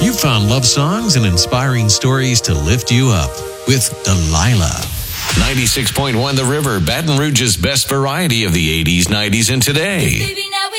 You found love songs and inspiring stories to lift you up with Delilah. 96.1 The River, Baton Rouge's best variety of the 80s, 90s, and today. Baby,